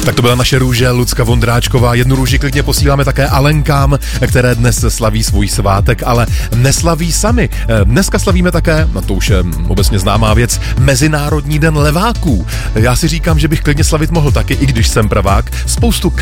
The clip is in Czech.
Tak to byla naše růže Lucka Vondráčková. Jednu růži klidně posíláme také Alenkám, které dnes slaví svůj svátek, ale neslaví sami. Dneska slavíme také, no to už je obecně známá věc, Mezinárodní den leváků. Já si říkám, že bych klidně slavit mohl taky, i když jsem pravák. Spoustu